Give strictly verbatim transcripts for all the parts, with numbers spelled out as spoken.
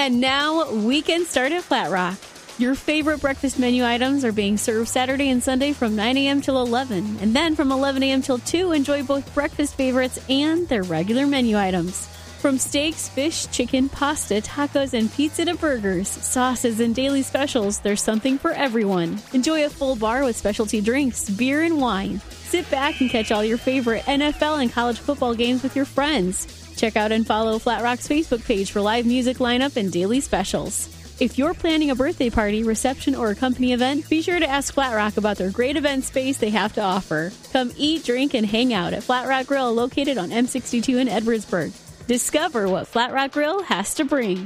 And now, weekend start at Flat Rock. Your favorite breakfast menu items are being served Saturday and Sunday from nine a.m. till eleven. And then from eleven a.m. till two, enjoy both breakfast favorites and their regular menu items. From steaks, fish, chicken, pasta, tacos, and pizza to burgers, sauces, and daily specials, there's something for everyone. Enjoy a full bar with specialty drinks, beer, and wine. Sit back and catch all your favorite N F L and college football games with your friends. Check out and follow Flat Rock's Facebook page for live music lineup and daily specials. If you're planning a birthday party, reception, or a company event, be sure to ask Flat Rock about their great event space they have to offer. Come eat, drink, and hang out at Flat Rock Grill, located on M sixty-two in Edwardsburg. Discover what Flat Rock Grill has to bring.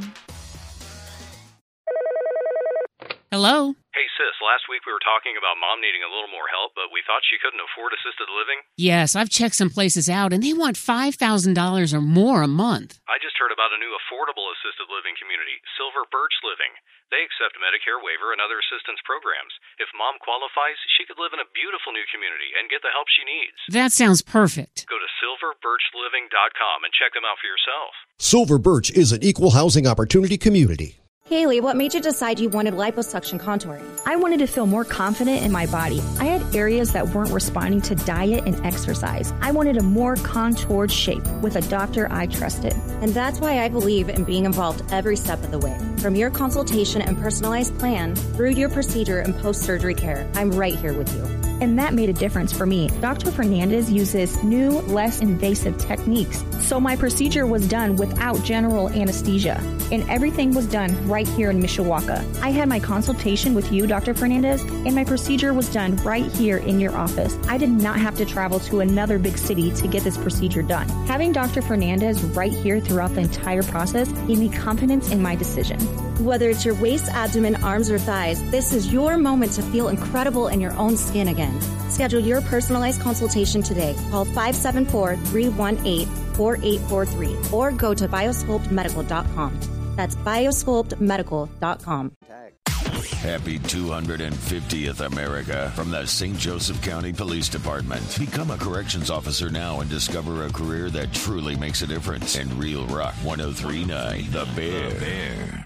Hello? Hey, sis, last week we were talking about Mom needing a little more help, but we thought she couldn't afford assisted living. Yes, I've checked some places out, and they want five thousand dollars or more a month. I just heard about a new affordable assisted living community, Silver Birch Living. They accept Medicare waiver and other assistance programs. If Mom qualifies, she could live in a beautiful new community and get the help she needs. That sounds perfect. Go to silver birch living dot com and check them out for yourself. Silver Birch is an equal housing opportunity community. Haley, what made you decide you wanted liposuction contouring? I wanted to feel more confident in my body. I had areas that weren't responding to diet and exercise. I wanted a more contoured shape with a doctor I trusted. And that's why I believe in being involved every step of the way. From your consultation and personalized plan through your procedure and post-surgery care, I'm right here with you. And that made a difference for me. Doctor Fernandez uses new, less invasive techniques. So my procedure was done without general anesthesia. And everything was done right here in Mishawaka. I had my consultation with you, Doctor Fernandez, and my procedure was done right here in your office. I did not have to travel to another big city to get this procedure done. Having Doctor Fernandez right here throughout the entire process gave me confidence in my decision. Whether it's your waist, abdomen, arms, or thighs, this is your moment to feel incredible in your own skin again. Schedule your personalized consultation today. Call five seven four, three one eight, four eight four three or go to biosculpt medical dot com. That's biosculpt medical dot com. Happy two hundred fiftieth America from the Saint Joseph County Police Department. Become a corrections officer now and discover a career that truly makes a difference. And Real Rock one oh three point nine, The Bear. The Bear.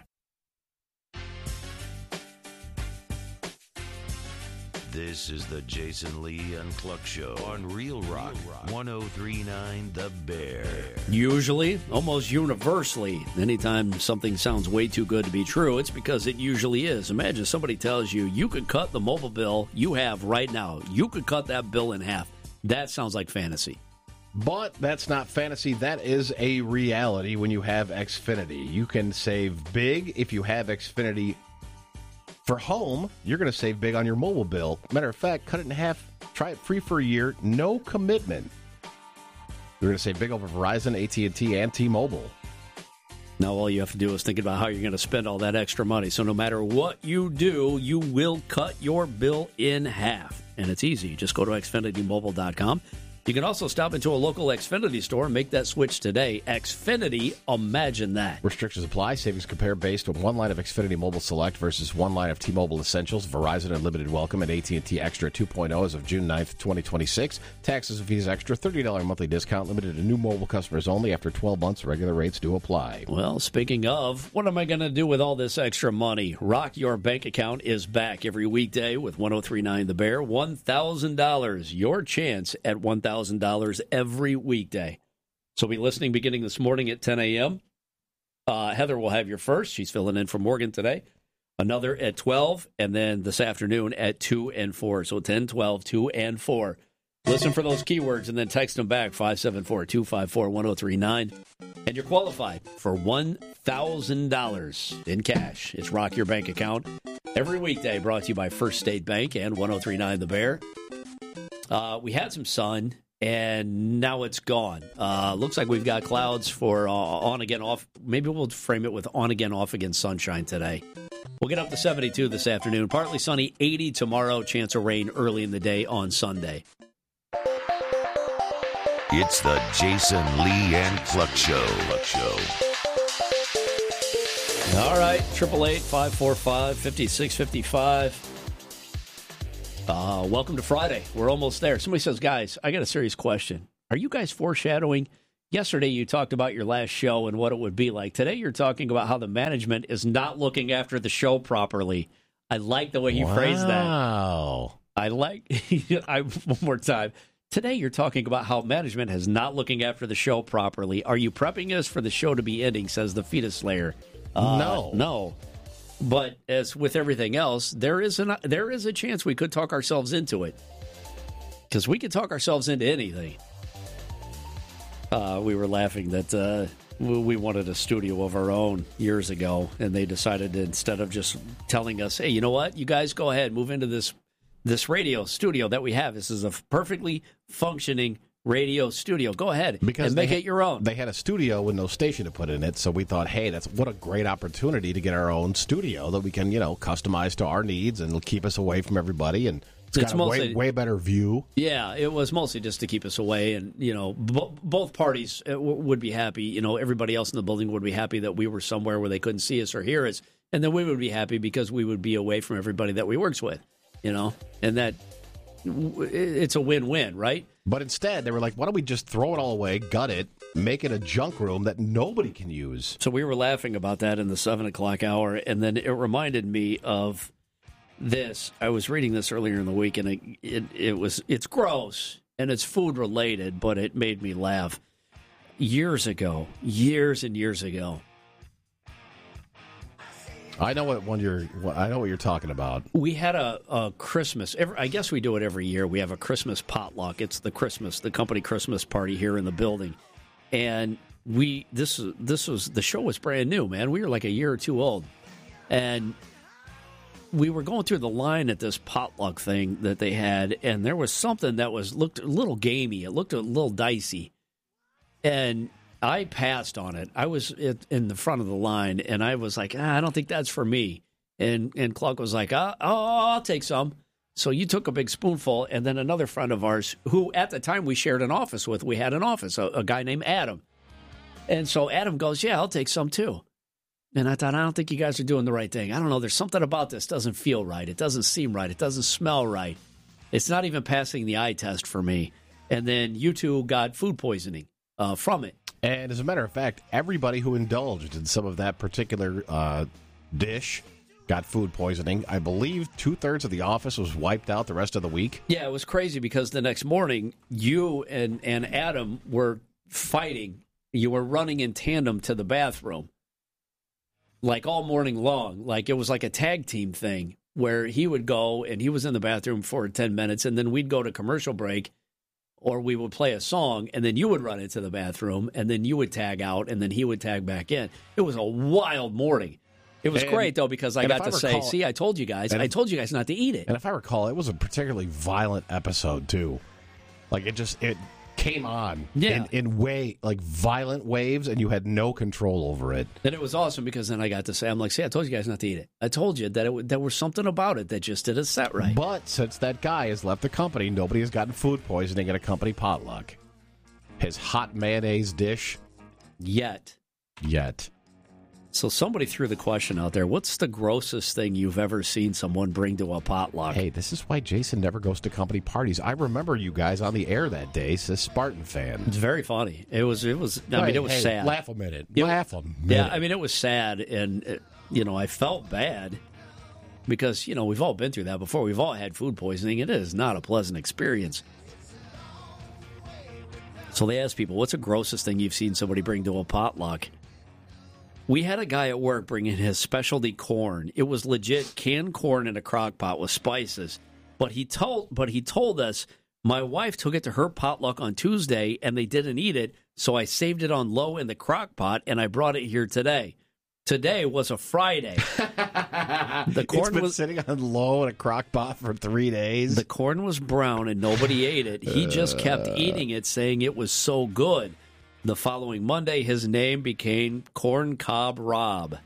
This is the Jason Lee Uncluck Show on Real Rock, one oh three point nine The Bear. Usually, almost universally, anytime something sounds way too good to be true, it's because it usually is. Imagine somebody tells you, you could cut the mobile bill you have right now. You could cut that bill in half. That sounds like fantasy. But that's not fantasy. That is a reality when you have Xfinity. You can save big if you have Xfinity. For home, you're going to save big on your mobile bill. Matter of fact, cut it in half. Try it free for a year. No commitment. You're going to save big over Verizon, A T and T, and T-Mobile. Now all you have to do is think about how you're going to spend all that extra money. So no matter what you do, you will cut your bill in half. And it's easy. Just go to Xfinity Mobile dot com. You can also stop into a local Xfinity store and make that switch today. Xfinity, imagine that. Restrictions apply. Savings compare based on one line of Xfinity Mobile Select versus one line of T-Mobile Essentials, Verizon Unlimited Welcome, and A T and T Extra two point oh as of June ninth, twenty twenty-six. Taxes and fees extra, thirty dollars monthly discount, limited to new mobile customers only. After twelve months, regular rates do apply. Well, speaking of, what am I going to do with all this extra money? Rock Your Bank Account is back every weekday with one oh three point nine The Bear. one thousand dollars. Your chance at one thousand dollars every weekday. So be listening beginning this morning at ten a.m. Uh, Heather will have your first. She's filling in for Morgan today. Another at twelve, and then this afternoon at two and four. So ten, twelve, two, and four. Listen for those keywords and then text them back, five seven four, two five four, one oh three nine. And you're qualified for one thousand dollars in cash. It's Rock Your Bank Account. Every weekday brought to you by First State Bank and one oh three point nine The Bear. Uh, we had some sun, and now it's gone. Uh, looks like we've got clouds for uh, on again, off. Maybe we'll frame it with on again, off again sunshine today. We'll get up to seventy-two this afternoon. Partly sunny, eighty tomorrow. Chance of rain early in the day on Sunday. It's the Jason Lee and Cluck Show. Cluck Show. All right, triple eight five four five fifty six fifty five. Uh, welcome to Friday. We're almost there. Somebody says, guys, I got a serious question. Are you guys foreshadowing Yesterday, you talked about your last show and what it would be like. Today, you're talking about how the management is not looking after the show properly. I like the way you wow. phrased that. Wow. I like, I, one more time. Today, you're talking about how management is not looking after the show properly. Are you prepping us for the show to be ending, says the Fetus Slayer? Uh, no. No. But as with everything else, there is, an, there is a chance we could talk ourselves into it. Because we could talk ourselves into anything. Uh, we were laughing that uh, we wanted a studio of our own years ago, and they decided to, instead of just telling us, hey, you know what, you guys go ahead, move into this this radio studio that we have. This is a perfectly functioning radio studio. Go ahead because and make had, it your own. They had a studio with no station to put in it, so we thought, hey, that's what a great opportunity to get our own studio that we can, you know, customize to our needs and keep us away from everybody, and it's, it's got a mostly, way, way better view. Yeah, it was mostly just to keep us away, and, you know, b- both parties w- would be happy. You know, everybody else in the building would be happy that we were somewhere where they couldn't see us or hear us, and then we would be happy because we would be away from everybody that we works with, you know, and that it's a win-win, right? But instead, they were like, why don't we just throw it all away, gut it, make it a junk room that nobody can use? So we were laughing about that in the seven o'clock hour, and then it reminded me of this. I was reading this earlier in the week, and it, it, it was it's gross, and it's food-related, but it made me laugh. Years ago, years and years ago. I know what one you're. I know what you're talking about. We had a, a Christmas. Every, I guess we do it every year. We have a Christmas potluck. It's the Christmas, the company Christmas party here in the building, and we this this was the show was brand new, man. We were like a year or two old, and we were going through the line at this potluck thing that they had, and there was something that was looked a little gamey. It looked a little dicey, and I passed on it. I was in the front of the line, and I was like, ah, I don't think that's for me. And and Clark was like, oh, oh, I'll take some. So you took a big spoonful, and then another friend of ours, who at the time we shared an office with, we had an office, a, a guy named Adam. And so Adam goes, yeah, I'll take some too. And I thought, I don't think you guys are doing the right thing. I don't know. There's something about this doesn't feel right. It doesn't seem right. It doesn't smell right. It's not even passing the eye test for me. And then you two got food poisoning uh, from it. And as a matter of fact, everybody who indulged in some of that particular uh, dish got food poisoning. I believe two-thirds of the office was wiped out the rest of the week. Yeah, it was crazy because the next morning, you and, and Adam were fighting. You were running in tandem to the bathroom, like all morning long. Like it was like a tag team thing where he would go and he was in the bathroom for ten minutes, and then we'd go to commercial break, or we would play a song, and then you would run into the bathroom, and then you would tag out, and then he would tag back in. It was a wild morning. It was and, great, though, because I got to I recall, say, see, I told you guys. I told you guys not to eat it. And if I recall, it was a particularly violent episode, too. Like, it just, it came on yeah. in, in way, like, violent waves, and you had no control over it. And it was awesome, because then I got to say, I'm like, see, I told you guys not to eat it. I told you that it, there was something about it that just didn't set right. But since that guy has left the company, nobody has gotten food poisoning at a company potluck. His hot mayonnaise dish. Yet. Yet. So somebody threw the question out there, what's the grossest thing you've ever seen someone bring to a potluck? Hey, this is why Jason never goes to company parties. I remember you guys on the air that day, says Spartan fan. It's very funny. It was, it was, I hey, mean, it was hey, sad. Laugh a minute. It, laugh a minute. Yeah, I mean, it was sad, and, it, you know, I felt bad because, you know, we've all been through that before. We've all had food poisoning. It is not a pleasant experience. So they asked people, what's the grossest thing you've seen somebody bring to a potluck? We had a guy at work bring in his specialty corn. It was legit canned corn in a crock pot with spices. But he told but he told us, my wife took it to her potluck on Tuesday and they didn't eat it, so I saved it on low in the crock pot and I brought it here today. Today was a Friday. The corn it's been was sitting on low in a crock pot for three days. The corn was brown and nobody ate it. He just kept eating it, saying it was so good. The following Monday, his name became Corn Cob Rob.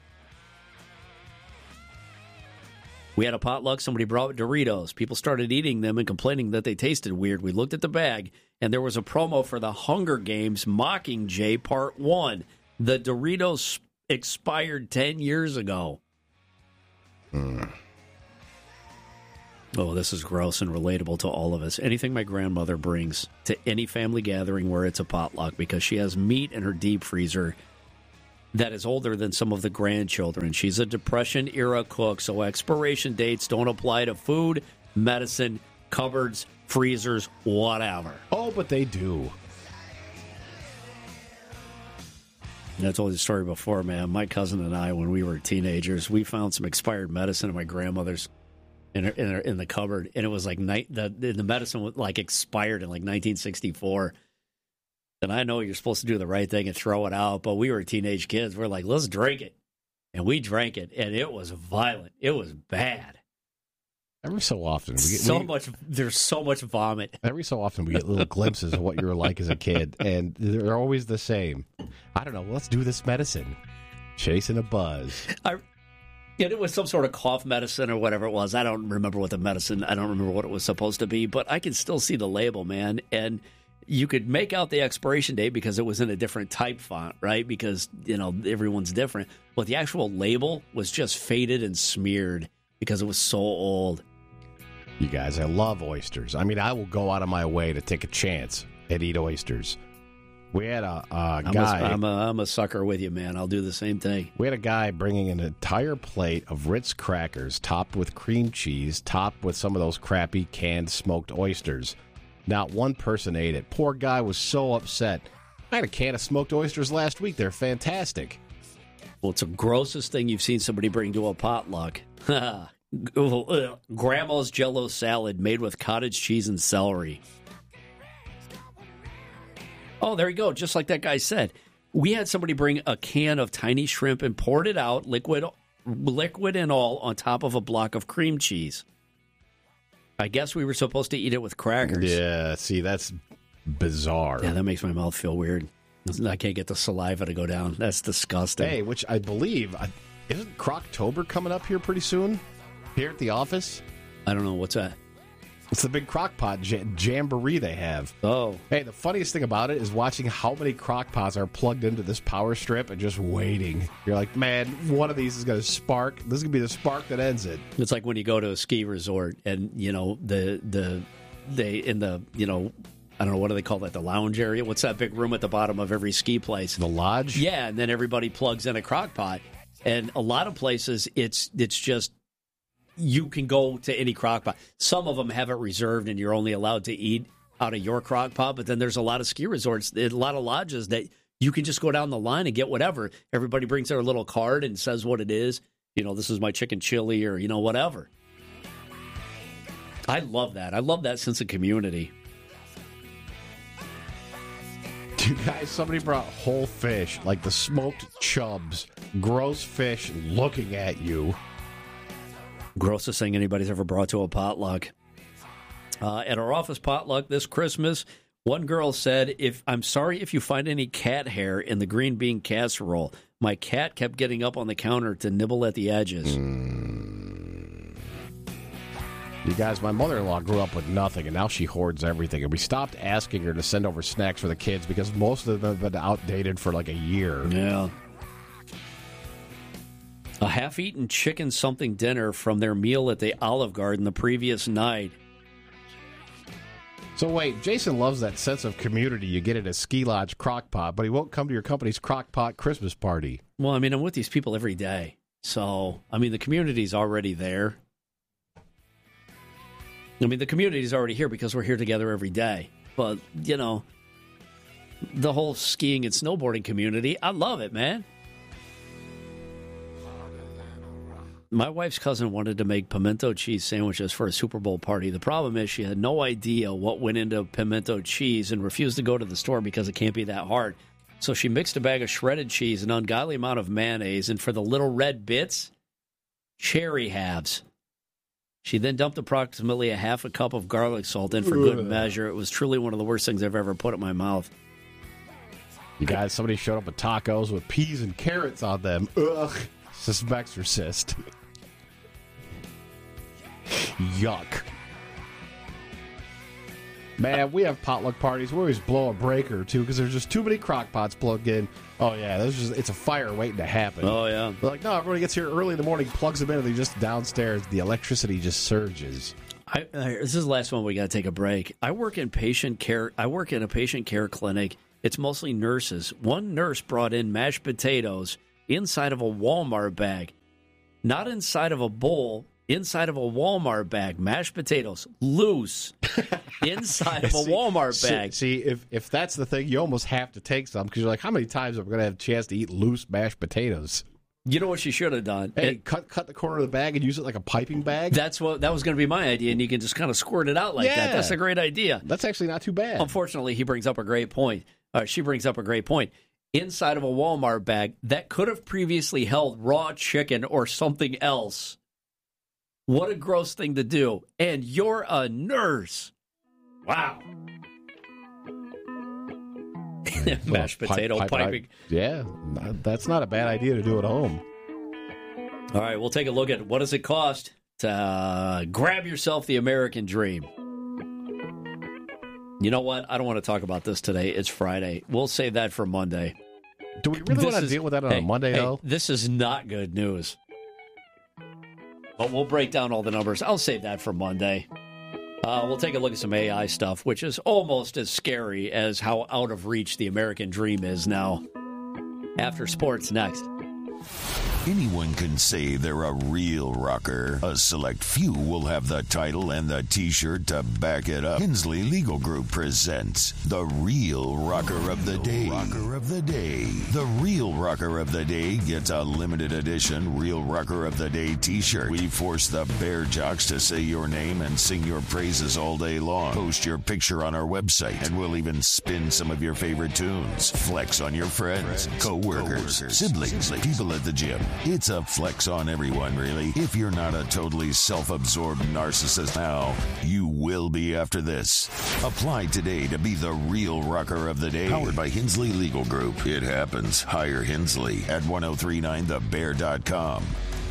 We had a potluck. Somebody brought Doritos. People started eating them and complaining that they tasted weird. We looked at the bag, and there was a promo for the Hunger Games Mockingjay Part one. The Doritos expired ten years ago. Hmm. Oh, this is gross and relatable to all of us. Anything my grandmother brings to any family gathering where it's a potluck, because she has meat in her deep freezer that is older than some of the grandchildren. She's a Depression-era cook, so expiration dates don't apply to food, medicine, cupboards, freezers, whatever. Oh, but they do. And I told you the story before, man. My cousin and I, when we were teenagers, we found some expired medicine in my grandmother's in her, in, her, in the cupboard, and it was like night the the medicine was like expired in like nineteen sixty-four. And I know you're supposed to do the right thing and throw it out, but we were teenage kids. We're like, let's drink it, and we drank it, and it was violent. It was bad. Every so often, we get so we, much. There's so much vomit. Every so often, we get little glimpses of what you were like as a kid, and they're always the same. I don't know. Let's do this medicine. Chasing a buzz. I, yeah, it was some sort of cough medicine or whatever it was. I don't remember what the medicine. I don't remember what it was supposed to be, but I can still see the label, man, and you could make out the expiration date because it was in a different type font, right? Because, you know, everyone's different. But the actual label was just faded and smeared because it was so old. You guys, I love oysters. I mean, I will go out of my way to take a chance and eat oysters. We had a, a I'm guy... A, I'm, a, I'm a sucker with you, man. I'll do the same thing. We had a guy bringing an entire plate of Ritz crackers topped with cream cheese, topped with some of those crappy canned smoked oysters. Not one person ate it. Poor guy was so upset. I had a can of smoked oysters last week. They're fantastic. Well, it's the grossest thing you've seen somebody bring to a potluck. Grandma's Jell-O salad made with cottage cheese and celery. Oh, there you go. Just like that guy said. We had somebody bring a can of tiny shrimp and poured it out, liquid, liquid and all, on top of a block of cream cheese. I guess we were supposed to eat it with crackers. Yeah, see, that's bizarre. Yeah, that makes my mouth feel weird. I can't get the saliva to go down. That's disgusting. Hey, which I believe, isn't Croctober coming up here pretty soon? Here at the office? I don't know. What's that? It's the big crockpot jam- jamboree they have. Oh. Hey, the funniest thing about it is watching how many crockpots are plugged into this power strip and just waiting. You're like, man, one of these is going to spark. This is going to be the spark that ends it. It's like when you go to a ski resort and, you know, the, the, they, in the, you know, I don't know, what do they call that? The lounge area? What's that big room at the bottom of every ski place? The lodge? Yeah, and then everybody plugs in a crockpot. And a lot of places, it's it's just, you can go to any crock pot. Some of them have it reserved and you're only allowed to eat out of your crock pot, but then there's a lot of ski resorts, a lot of lodges that you can just go down the line and get whatever. Everybody brings their little card and says what it is. You know, this is my chicken chili or, you know, whatever. I love that. I love that sense of community. You guys, somebody brought whole fish, like the smoked chubs, gross fish looking at you. Grossest thing anybody's ever brought to a potluck. Uh, at our office potluck this Christmas, one girl said, "If I'm sorry if you find any cat hair in the green bean casserole. My cat kept getting up on the counter to nibble at the edges." Mm. You guys, my mother-in-law grew up with nothing, and now she hoards everything. And we stopped asking her to send over snacks for the kids because most of them have been outdated for like a year. Yeah. A half-eaten chicken something dinner from their meal at the Olive Garden the previous night. So wait, Jason loves that sense of community you get at a ski lodge crockpot, but he won't come to your company's crockpot Christmas party. Well, I mean, I'm with these people every day. So, I mean, the community's already there. I mean, the community's already here because we're here together every day. But, you know, the whole skiing and snowboarding community, I love it, man. My wife's cousin wanted to make pimento cheese sandwiches for a Super Bowl party. The problem is she had no idea what went into pimento cheese and refused to go to the store because it can't be that hard. So she mixed a bag of shredded cheese, an ungodly amount of mayonnaise, and for the little red bits, cherry halves. She then dumped approximately a half a cup of garlic salt in for good measure. It was truly one of the worst things I've ever put in my mouth. You guys, somebody showed up with tacos with peas and carrots on them. Ugh. This is exorcist. Yuck. Man, we have potluck parties. We always blow a breaker or two because there's just too many crock pots plugged in. Oh, yeah, there's just, it's a fire waiting to happen. Oh, yeah. They're like, no, everybody gets here early in the morning, plugs them in, and they just downstairs. The electricity just surges. I, I, this is the last one. We got to take a break. I work in patient care. I work in a patient care clinic. It's mostly nurses. One nurse brought in mashed potatoes inside of a Walmart bag, not inside of a bowl, inside of a Walmart bag. Mashed potatoes loose inside of a see, Walmart bag. See, see, if if that's the thing, you almost have to take some because you're like, how many times are we going to have a chance to eat loose mashed potatoes? You know what she should have done? Hey, it, cut cut the corner of the bag and use it like a piping bag. That's what that was going to be my idea, and you can just kind of squirt it out like yeah. that. That's a great idea. That's actually not too bad. Unfortunately, he brings up a great point. Uh, she brings up a great point. Inside of a Walmart bag that could have previously held raw chicken or something else. What a gross thing to do. And you're a nurse. Wow. Mashed potato pipe, pipe, piping. Yeah, that's not a bad idea to do at home. All right, we'll take a look at what does it cost to uh, grab yourself the American dream. You know what? I don't want to talk about this today. It's Friday. We'll save that for Monday. Do we really This want to is- deal with that on hey, a Monday, hey, though? This is not good news. But we'll break down all the numbers. I'll save that for Monday. Uh, we'll take a look at some A I stuff, which is almost as scary as how out of reach the American dream is now. After sports next. Anyone can say they're a real rocker. A select few will have the title and the t-shirt to back it up. Hensley Legal Group presents the Real Rocker of the Day. Rocker of the Day. The Real Rocker of the Day gets a limited edition Real Rocker of the Day t-shirt. We force the Bear Jocks to say your name and sing your praises all day long. Post your picture on our website, and we'll even spin some of your favorite tunes. Flex on your friends, co-workers, co-workers siblings, people at the gym. It's a flex on everyone, really. If you're not a totally self-absorbed narcissist now, you will be after this. Apply today to be the Real Rocker of the Day. Powered by Hensley Legal Group. It happens. Hire Hensley at ten thirty-nine the bear dot com.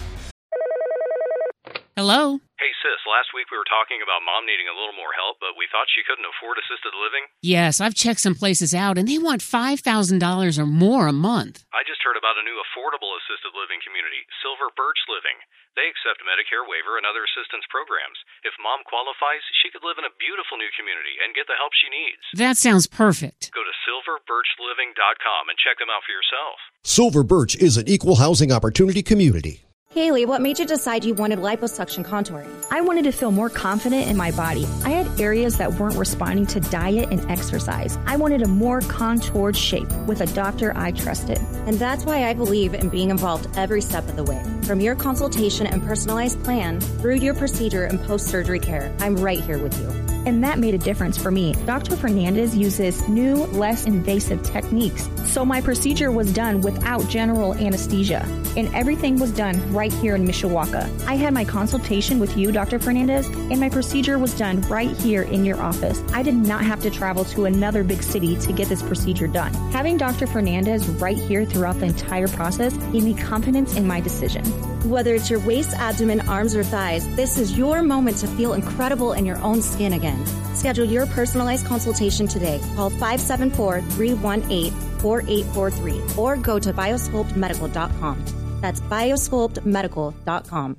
Hello? Hey, sis, last week we were talking about Mom needing a little more help, but we thought she couldn't afford assisted living. Yes, I've checked some places out, and they want five thousand dollars or more a month. I just heard about a new affordable assisted living community, Silver Birch Living. They accept Medicare waiver and other assistance programs. If Mom qualifies, she could live in a beautiful new community and get the help she needs. That sounds perfect. Go to silver birch living dot com and check them out for yourself. Silver Birch is an equal housing opportunity community. Haley, what made you decide you wanted liposuction contouring? I wanted to feel more confident in my body. I had areas that weren't responding to diet and exercise. I wanted a more contoured shape with a doctor I trusted. And that's why I believe in being involved every step of the way. From your consultation and personalized plan through your procedure and post-surgery care, I'm right here with you. And that made a difference for me. Doctor Fernandez uses new, less invasive techniques. So my procedure was done without general anesthesia. And everything was done right here in Mishawaka. I had my consultation with you, Doctor Fernandez, and my procedure was done right here in your office. I did not have to travel to another big city to get this procedure done. Having Doctor Fernandez right here throughout the entire process gave me confidence in my decision. Whether it's your waist, abdomen, arms, or thighs, this is your moment to feel incredible in your own skin again. Schedule your personalized consultation today. Call five seven four, three one eight, four eight four three or go to biosculpt medical dot com. That's biosculpt medical dot com.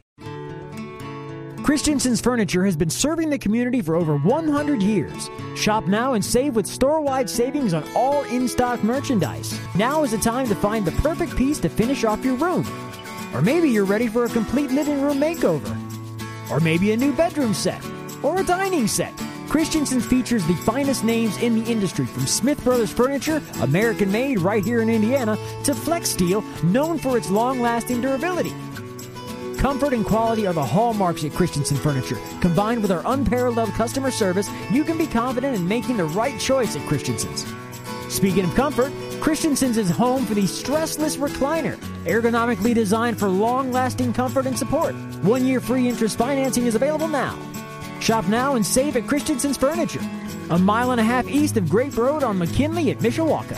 Christensen's Furniture has been serving the community for over one hundred years. Shop now and save with store-wide savings on all in-stock merchandise. Now is the time to find the perfect piece to finish off your room. Or maybe you're ready for a complete living room makeover. Or maybe a new bedroom set. Or a dining set. Christensen features the finest names in the industry, from Smith Brothers Furniture, American-made right here in Indiana, to Flex Steel, known for its long-lasting durability. Comfort and quality are the hallmarks at Christensen Furniture. Combined with our unparalleled customer service, you can be confident in making the right choice at Christensen's. Speaking of comfort, Christensen's is home for the stressless recliner, ergonomically designed for long-lasting comfort and support. One-year free interest financing is available now. Shop now and save at Christensen's Furniture, a mile and a half east of Grape Road on McKinley at Mishawaka.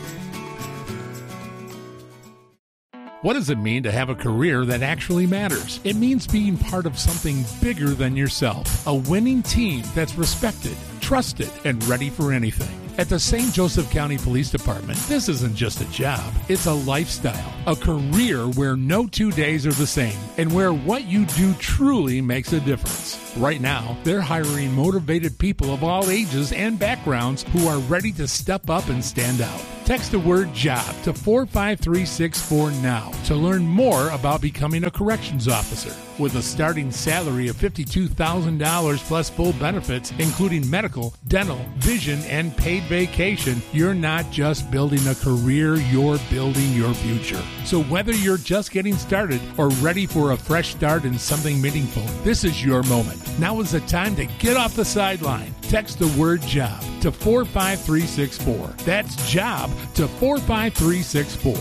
What does it mean to have a career that actually matters? It means being part of something bigger than yourself, a winning team that's respected, trusted, and ready for anything. At the Saint Joseph County Police Department, this isn't just a job, it's a lifestyle, a career where no two days are the same, and where what you do truly makes a difference. Right now, they're hiring motivated people of all ages and backgrounds who are ready to step up and stand out. Text the word JOB to four five three six four now to learn more about becoming a corrections officer. With a starting salary of fifty-two thousand dollars plus full benefits, including medical, dental, vision, and paid vacation, you're not just building a career, you're building your future. So whether you're just getting started or ready for a fresh start in something meaningful, this is your moment. Now is the time to get off the sideline. Text the word JOB to four five three six four. That's JOB to four five three six four.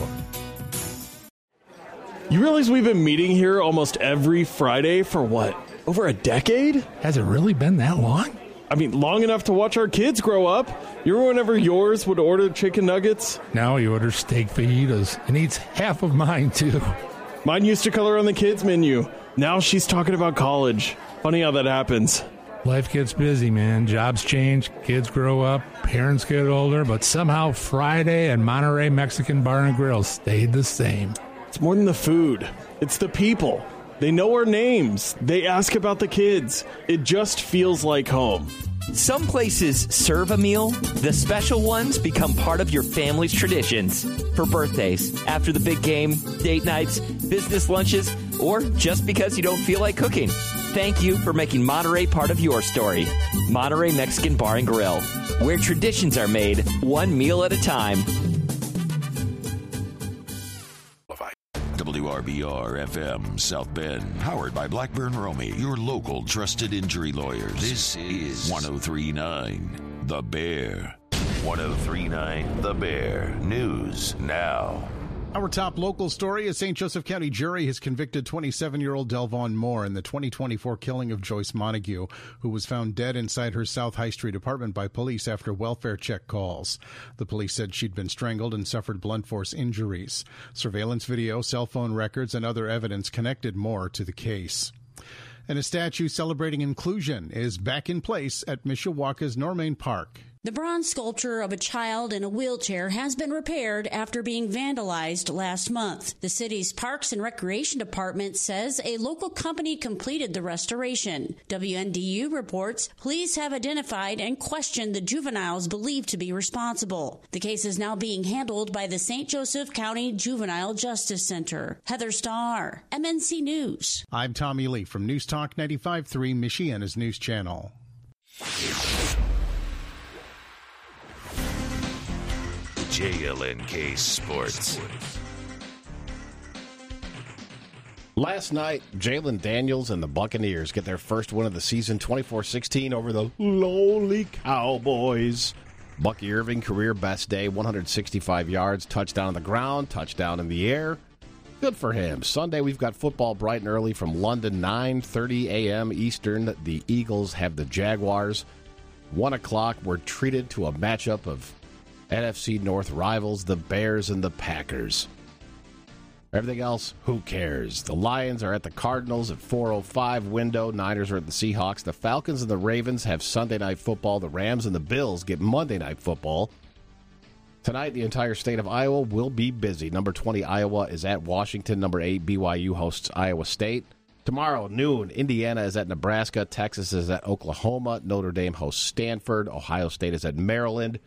You realize we've been meeting here almost every Friday for what, over a decade? Has it really been that long? I mean, long enough to watch our kids grow up. You remember whenever yours would order chicken nuggets? Now he orders steak fajitas and eats half of mine, too. Mine used to color on the kids' menu. Now she's talking about college. Funny how that happens. Life gets busy, man. Jobs change, kids grow up, parents get older, but somehow Friday and Monterey Mexican Bar and Grill stayed the same. It's more than the food. It's the people. They know our names. They ask about the kids. It just feels like home. Some places serve a meal. The special ones become part of your family's traditions. For birthdays, after the big game, date nights, business lunches, or just because you don't feel like cooking. Thank you for making Monterey part of your story. Monterey Mexican Bar and Grill, where traditions are made one meal at a time. W R B R F M South Bend, powered by Blackburn Romy, your local trusted injury lawyers. This is one oh three point nine The Bear. one oh three point nine The Bear. News now. Our top local story: a Saint Joseph County jury has convicted twenty-seven-year-old Delvon Moore in the twenty twenty-four killing of Joyce Montague, who was found dead inside her South High Street apartment by police after welfare check calls. The police said she'd been strangled and suffered blunt force injuries. Surveillance video, cell phone records, and other evidence connected Moore to the case. And a statue celebrating inclusion is back in place at Mishawaka's Normain Park. The bronze sculpture of a child in a wheelchair has been repaired after being vandalized last month. The city's Parks and Recreation Department says a local company completed the restoration. W N D U reports police have identified and questioned the juveniles believed to be responsible. The case is now being handled by the Saint Joseph County Juvenile Justice Center. Heather Starr, M N C News. I'm Tommy Lee from News Talk ninety-five point three, Michiana's News Channel. J L N K Sports. Last night, Jalen Daniels and the Buccaneers get their first win of the season, twenty-four sixteen, over the lowly Cowboys. Bucky Irving, career best day, one hundred sixty-five yards, touchdown on the ground, touchdown in the air. Good for him. Sunday, we've got football bright and early from London, nine thirty a.m. Eastern. The Eagles have the Jaguars. one o'clock, we're treated to a matchup of N F C North rivals, the Bears and the Packers. Everything else, who cares? The Lions are at the Cardinals at four oh five window. Niners are at the Seahawks. The Falcons and the Ravens have Sunday Night Football. The Rams and the Bills get Monday Night Football. Tonight, the entire state of Iowa will be busy. Number twenty, Iowa, is at Washington. Number eight, B Y U hosts Iowa State. Tomorrow, noon, Indiana is at Nebraska. Texas is at Oklahoma. Notre Dame hosts Stanford. Ohio State is at Maryland.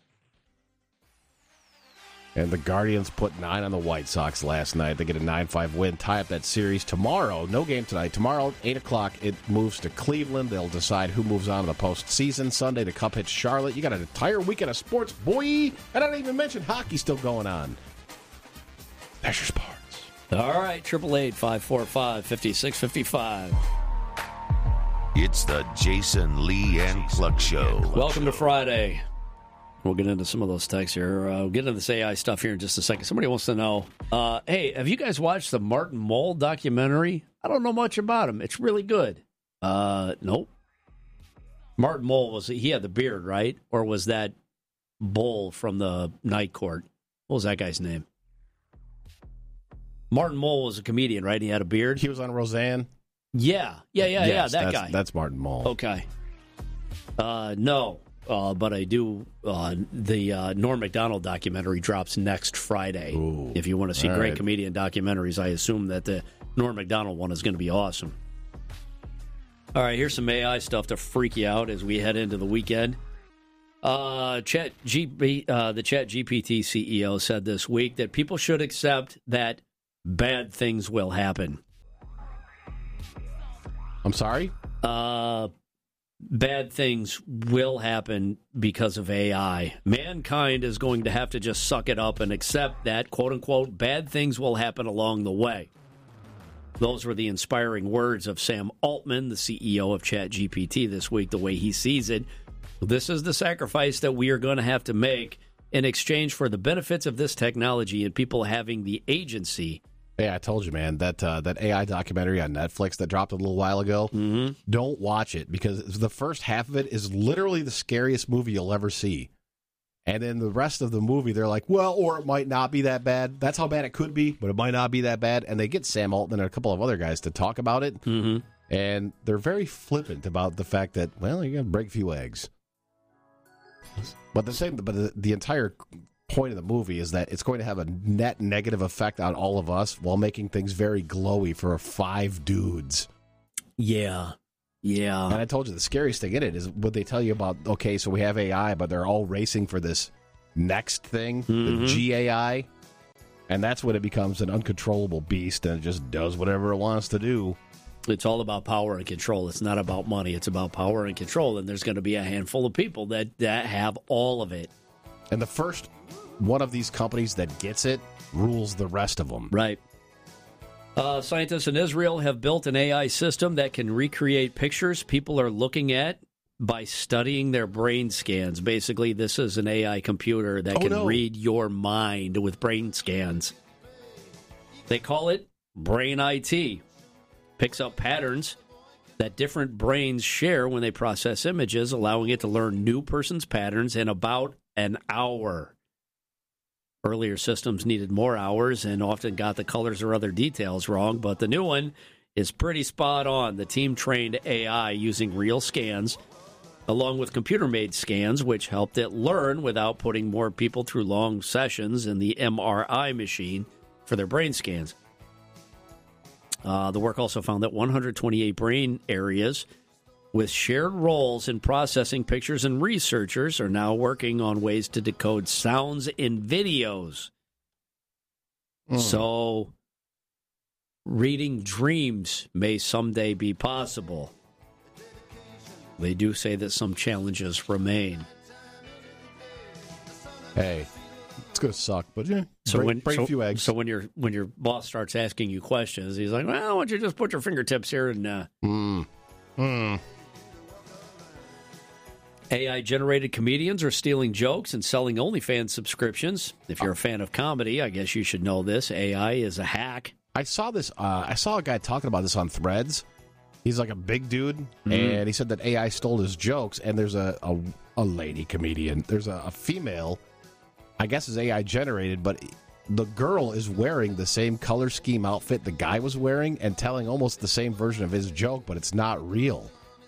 And the Guardians put nine on the White Sox last night. They get a nine five win, tie up that series. Tomorrow, no game tonight. Tomorrow, eight o'clock, it moves to Cleveland. They'll decide who moves on to the postseason. Sunday, the Cup hits Charlotte. You got an entire weekend of sports, boy. And I didn't even mention hockey still going on. That's your sports. All right, eight eight eight, five four five, five six five five. It's the Jason Lee and Cluck Show. Welcome to Friday. We'll get into some of those texts here. Uh, we'll get into this A I stuff here in just a second. Somebody wants to know, uh, hey, have you guys watched the Martin Mull documentary? I don't know much about him. It's really good. Uh, nope. Martin Mull, was he had the beard, right? Or was that Bull from the Night Court? What was that guy's name? Martin Mull was a comedian, right? He had a beard. He was on Roseanne. Yeah, yeah, yeah, yes, yeah. That that's, guy. That's Martin Mull. Okay. Uh, no. uh, but I do. Uh, the uh, Norm Macdonald documentary drops next Friday. Ooh, if you want to see great right. comedian documentaries, I assume that the Norm Macdonald one is going to be awesome. All right, here's some A I stuff to freak you out as we head into the weekend. Uh, Chat G P, uh, the Chat G P T C E O said this week that people should accept that bad things will happen. I'm sorry? Uh, bad things will happen because of A I. Mankind is going to have to just suck it up and accept that, quote-unquote, bad things will happen along the way. Those were the inspiring words of Sam Altman, the C E O of Chat G P T, this week, the way he sees it. This is the sacrifice that we are going to have to make in exchange for the benefits of this technology and people having the agency. Yeah, I told you, man, that uh, that A I documentary on Netflix that dropped a little while ago, mm-hmm. don't watch it because the first half of it is literally the scariest movie you'll ever see. And then the rest of the movie, they're like, well, or it might not be that bad. That's how bad it could be, but it might not be that bad. And they get Sam Altman and a couple of other guys to talk about it. Mm-hmm. And they're very flippant about the fact that, well, you're going to break a few eggs. But the same, but the, the entire point of the movie is that it's going to have a net negative effect on all of us while making things very glowy for five dudes. Yeah. Yeah. And I told you the scariest thing in it is what they tell you about, okay, so we have A I, but they're all racing for this next thing, mm-hmm. the G A I. And that's when it becomes an uncontrollable beast and it just does whatever it wants to do. It's all about power and control. It's not about money. It's about power and control. And there's going to be a handful of people that, that have all of it. And the first one of these companies that gets it rules the rest of them. Right. Uh, scientists in Israel have built an A I system that can recreate pictures people are looking at by studying their brain scans. Basically, this is an A I computer that oh, can no. read your mind with brain scans. They call it Brain I T. Picks up patterns that different brains share when they process images, allowing it to learn new person's patterns in about an hour. Earlier systems needed more hours and often got the colors or other details wrong, but the new one is pretty spot on. The team trained A I using real scans, along with computer-made scans, which helped it learn without putting more people through long sessions in the M R I machine for their brain scans. Uh, the work also found that one hundred twenty-eight brain areas with shared roles in processing pictures, and researchers are now working on ways to decode sounds in videos. Mm. So, reading dreams may someday be possible. They do say that some challenges remain. Hey, it's going to suck, but yeah, so break, when, break so, a few eggs. So when your when your boss starts asking you questions, he's like, well, why don't you just put your fingertips here and... Uh, mm. Mm. A I-generated comedians are stealing jokes and selling OnlyFans subscriptions. If you're a fan of comedy, I guess you should know this. A I is a hack. I saw this. Uh, I saw a guy talking about this on Threads. He's like a big dude, mm-hmm. and he said that A I stole his jokes. And there's a a, a lady comedian. There's a, a female. I guess is A I generated, but the girl is wearing the same color scheme outfit the guy was wearing and telling almost the same version of his joke, but it's not real.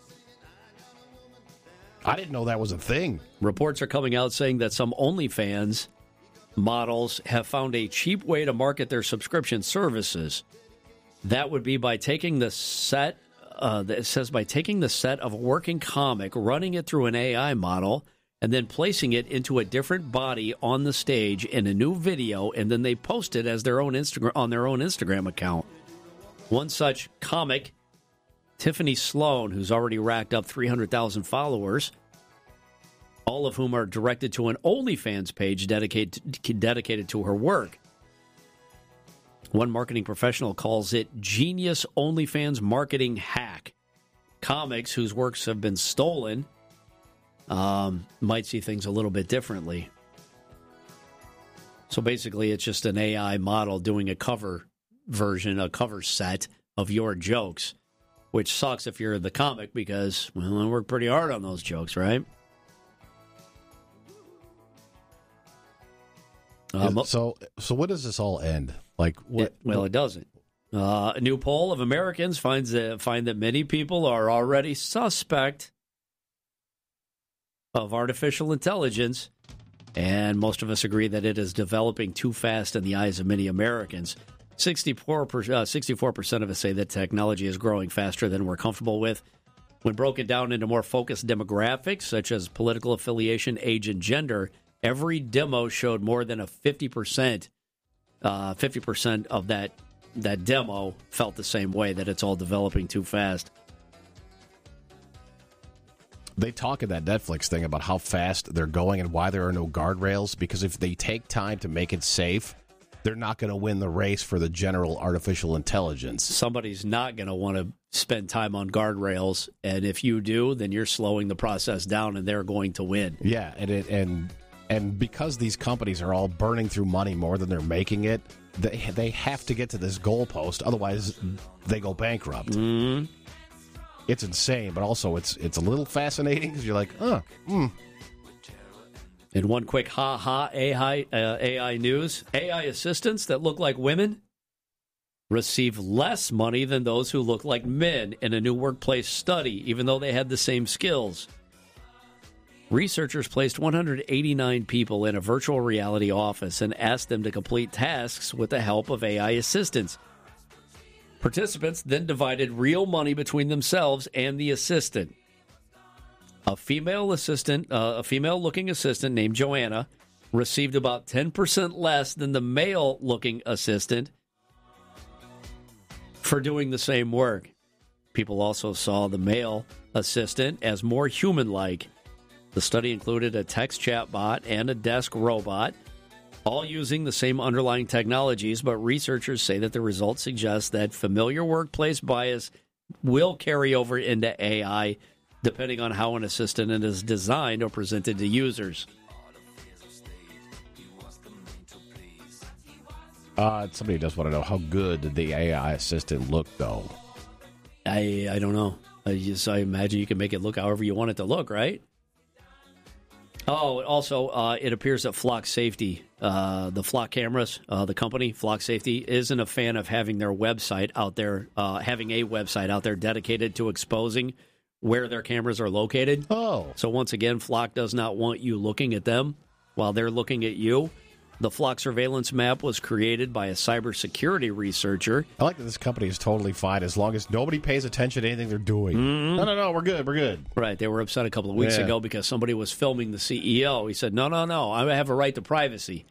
I didn't know that was a thing. Reports are coming out saying that some OnlyFans models have found a cheap way to market their subscription services. That would be by taking the set, uh, it says by taking the set of a working comic, running it through an A I model, and then placing it into a different body on the stage in a new video, and then they post it as their own Instagram on their own Instagram account. One such comic, Tiffany Sloan, who's already racked up three hundred thousand followers, all of whom are directed to an OnlyFans page dedicated dedicated to her work. One marketing professional calls it genius OnlyFans marketing hack. Comics whose works have been stolen um, might see things a little bit differently. So basically, it's just an A I model doing a cover version, a cover set of your jokes, which sucks if you're the comic because, well, I work pretty hard on those jokes, right? Um, so, so when does this all end? Like, what? It, well, it doesn't. Uh, a new poll of Americans finds that, find that many people are already suspect of artificial intelligence, and most of us agree that it is developing too fast in the eyes of many Americans. sixty-four percent, uh, sixty-four percent of us say that technology is growing faster than we're comfortable with. When broken down into more focused demographics, such as political affiliation, age, and gender, every demo showed more than a fifty percent, uh, fifty percent of that, that demo felt the same way, that it's all developing too fast. They talk in that Netflix thing about how fast they're going and why there are no guardrails, because if they take time to make it safe, they're not going to win the race for the general artificial intelligence. Somebody's not going to want to spend time on guardrails, and if you do, then you're slowing the process down, and they're going to win. Yeah, and it, and and because these companies are all burning through money more than they're making it, they they have to get to this goalpost, otherwise they go bankrupt. Mm-hmm. It's insane, but also it's it's a little fascinating because you're like, oh, hmm. And one quick ha-ha A I, uh, A I news. A I assistants that look like women receive less money than those who look like men in a new workplace study, even though they had the same skills. Researchers placed one hundred eighty-nine people in a virtual reality office and asked them to complete tasks with the help of A I assistants. Participants then divided real money between themselves and the assistant. A female assistant, uh, a female-looking assistant named Joanna, received about ten percent less than the male-looking assistant for doing the same work. People also saw the male assistant as more human-like. The study included a text chat bot and a desk robot, all using the same underlying technologies, but researchers say that the results suggest that familiar workplace bias will carry over into A I, depending on how an assistant is designed or presented to users. Uh, somebody does want to know, how good did the A I assistant look, though? I I don't know. I just I imagine you can make it look however you want it to look, right? Oh, also, uh, it appears that Flock Safety, uh, the Flock Cameras, uh, the company, Flock Safety, isn't a fan of having their website out there, uh, having a website out there dedicated to exposing where their cameras are located. Oh. So once again, Flock does not want you looking at them while they're looking at you. The Flock surveillance map was created by a cybersecurity researcher. I like that this company is totally fine as long as nobody pays attention to anything they're doing. Mm-hmm. No, no, no, we're good, we're good. Right, they were upset a couple of weeks Yeah. ago because somebody was filming the C E O. He said, no, no, no, I have a right to privacy.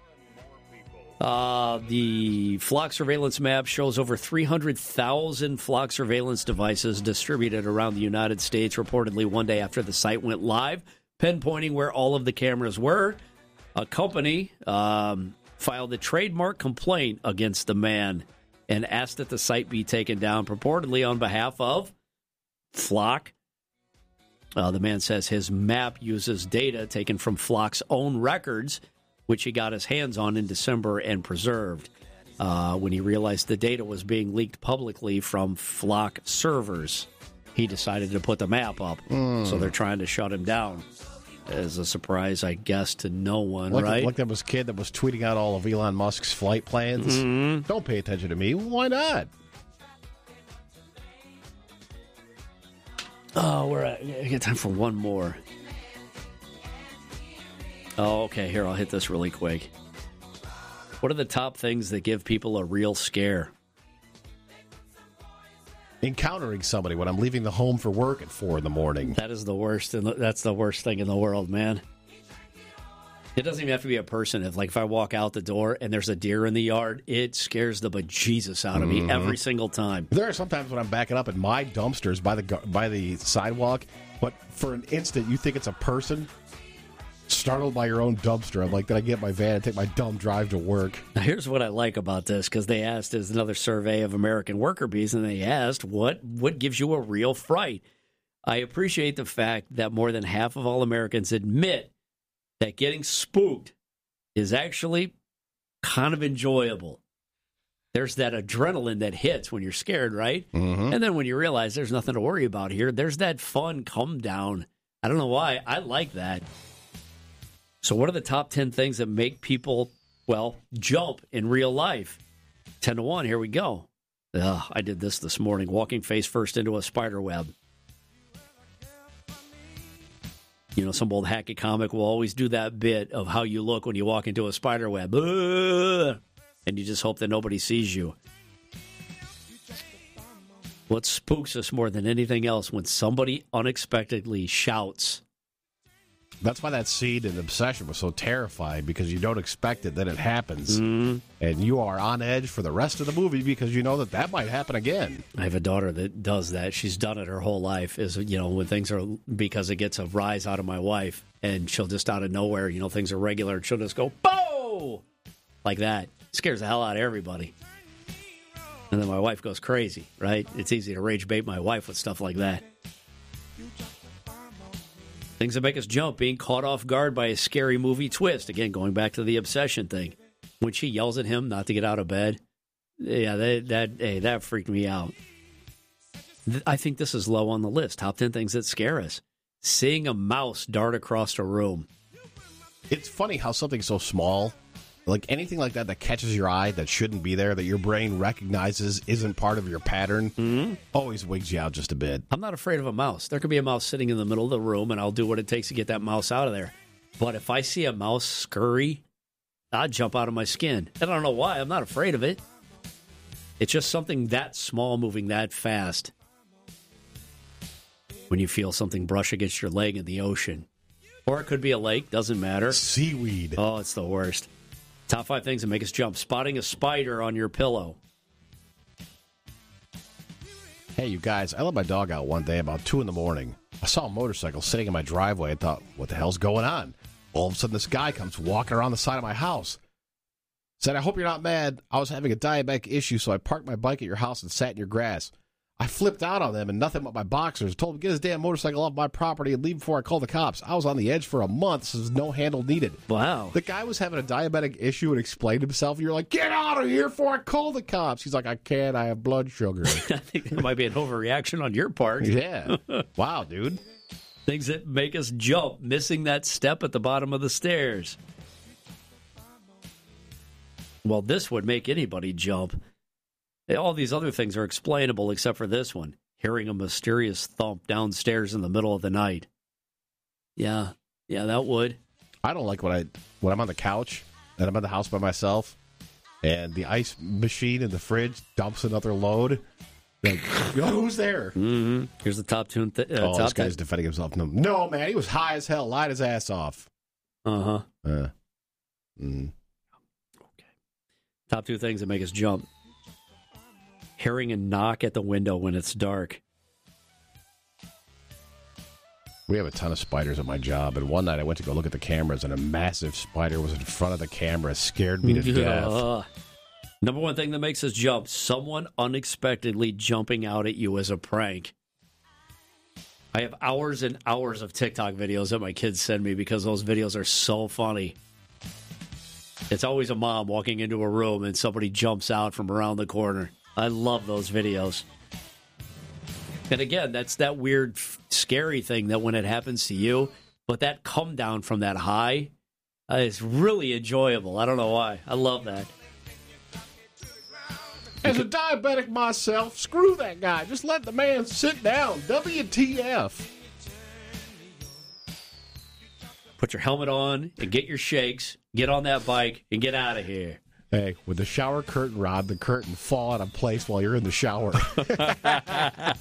Uh, the Flock surveillance map shows over three hundred thousand Flock surveillance devices distributed around the United States, reportedly one day after the site went live, pinpointing where all of the cameras were. A company um, filed a trademark complaint against the man and asked that the site be taken down, purportedly on behalf of Flock. Uh, the man says his map uses data taken from Flock's own records, which he got his hands on in December and preserved. Uh, when he realized the data was being leaked publicly from Flock servers, he decided to put the map up. Mm. So they're trying to shut him down. As a surprise, I guess, to no one, Like, right? like that was kid that was tweeting out all of Elon Musk's flight plans. Mm-hmm. Don't pay attention to me. Why not? Oh, we're at, I got time for one more. Oh, okay. Here, I'll hit this really quick. What are the top things that give people a real scare? Encountering somebody when I'm leaving the home for work at four in the morning. That is the worst. And that's the worst thing in the world, man. It doesn't even have to be a person. If, like, if I walk out the door and there's a deer in the yard, it scares the bejesus out of me Mhm. every single time. There are sometimes when I'm backing up and my dumpster's by the gar- by the sidewalk, but for an instant you think it's a person. Startled by your own dumpster. I'm like, then I get in my van and take my dumb drive to work. Now, here's what I like about this, because they asked, is another survey of American worker bees, and they asked, what what gives you a real fright? I appreciate the fact that more than half of all Americans admit that getting spooked is actually kind of enjoyable. There's that adrenaline that hits when you're scared, right? Mm-hmm. And then when you realize there's nothing to worry about here, there's that fun come down. I don't know why. I like that. So what are the top ten things that make people, well, jump in real life? ten to one, here we go. Ugh, I did this this morning, walking face first into a spider web. You know, some old hacky comic will always do that bit of how you look when you walk into a spider web. Ugh! And you just hope that nobody sees you. What spooks us more than anything else when somebody unexpectedly shouts. That's why that scene in Obsession was so terrifying, because you don't expect it, then it happens. Mm-hmm. And you are on edge for the rest of the movie because you know that that might happen again. I have a daughter that does that. She's done it her whole life, is, you know, when things are, because it gets a rise out of my wife, and she'll just out of nowhere, you know, things are regular, and she'll just go, "Boom!" Like that. Scares the hell out of everybody. And then my wife goes crazy, right? It's easy to rage bait my wife with stuff like that. Things that make us jump, being caught off guard by a scary movie twist. Again, going back to the Obsession thing. When she yells at him not to get out of bed, yeah, that that hey, that freaked me out. I think this is low on the list. Top ten things that scare us. Seeing a mouse dart across a room. It's funny how something so small, like anything like that that catches your eye that shouldn't be there, that your brain recognizes isn't part of your pattern, mm-hmm. always wigs you out just a bit. I'm not afraid of a mouse. There could be a mouse sitting in the middle of the room, and I'll do what it takes to get that mouse out of there. But if I see a mouse scurry, I'd jump out of my skin. I don't know why. I'm not afraid of it. It's just something that small moving that fast. When you feel something brush against your leg in the ocean. Or it could be a lake. Doesn't matter. Seaweed. Oh, it's the worst. Top five things that make us jump. Spotting a spider on your pillow. Hey, you guys, I let my dog out one day about two in the morning. I saw a motorcycle sitting in my driveway and thought, what the hell's going on? All of a sudden, this guy comes walking around the side of my house. Said, I hope you're not mad. I was having a diabetic issue, so I parked my bike at your house and sat in your grass. I flipped out on them and nothing but my boxers. Told him to get his damn motorcycle off my property and leave before I called the cops. I was on the edge for a month, so there's no handle needed. Wow. The guy was having a diabetic issue and explained himself. You're like, get out of here before I call the cops. He's like, I can't. I have blood sugar. I think there might be an overreaction on your part. Yeah. Wow, dude. Things that make us jump. Missing that step at the bottom of the stairs. Well, this would make anybody jump. All these other things are explainable except for this one. Hearing a mysterious thump downstairs in the middle of the night. Yeah, yeah, that would. I don't like when, I, when I'm on the couch and I'm in the house by myself and the ice machine in the fridge dumps another load. Like, who's there? Mm-hmm. Here's the top tune. Th- uh, oh, top this guy's th- defending himself. No, no, man, he was high as hell, lied his ass off. Uh-huh. Uh, mm. Okay. Top two things that make us jump. Hearing a knock at the window when it's dark. We have a ton of spiders at my job, and one night I went to go look at the cameras, and a massive spider was in front of the camera. It scared me to death. Uh, number one thing that makes us jump. Someone unexpectedly jumping out at you as a prank. I have hours and hours of TikTok videos that my kids send me because those videos are so funny. It's always a mom walking into a room and somebody jumps out from around the corner. I love those videos. And again, that's that weird, scary thing that when it happens to you, but that come down from that high uh, is really enjoyable. I don't know why. I love that. As a diabetic myself, screw that guy. Just let the man sit down. W T F. Put your helmet on and get your shakes. Get on that bike and get out of here. Hey, with the shower curtain rod, the curtain fall out of place while you're in the shower. I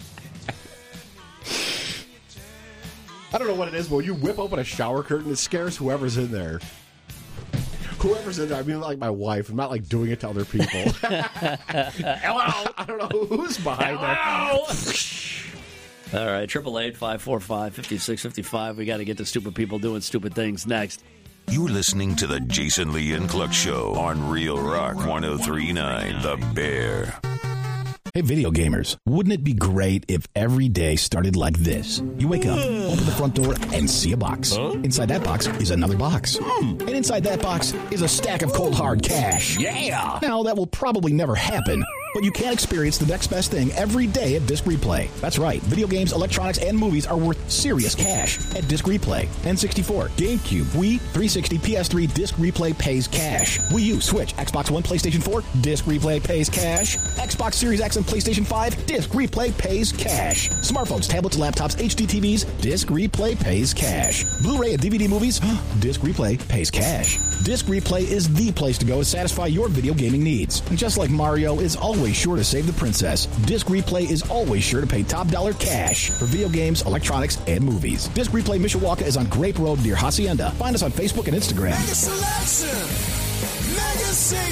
don't know what it is, but when you whip open a shower curtain, it scares whoever's in there. Whoever's in there, I mean, like my wife. I'm not like doing it to other people. Hello. I don't know who's behind that. All right, triple eight five four five fifty six fifty five. We got to get to stupid people doing stupid things next. You're listening to the Jason Lee and Cluck Show on Real Rock one oh three point nine The Bear. Hey, video gamers, wouldn't it be great if every day started like this? You wake up, open the front door, and see a box. Huh? Inside that box is another box. Hmm. And inside that box is a stack of cold hard cash. Yeah! Now, that will probably never happen, But you can experience the next best thing every day at Disc Replay. That's right. Video games, electronics, and movies are worth serious cash at Disc Replay. N sixty-four, GameCube, Wii, three sixty, P S three, Disc Replay pays cash. Wii U, Switch, Xbox One, PlayStation four, Disc Replay pays cash. Xbox Series X and PlayStation five, Disc Replay pays cash. Smartphones, tablets, laptops, H D T Vs, Disc Replay pays cash. Blu-ray and D V D movies, Disc Replay pays cash. Disc Replay is the place to go to satisfy your video gaming needs. And just like Mario is always sure to save the princess, Disc Replay is always sure to pay top dollar cash for video games, electronics, and movies. Disc Replay Mishawaka is on Grape Road near Hacienda. Find us on Facebook and Instagram. Mega selection, mega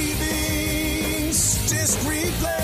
savings, Disc Replay.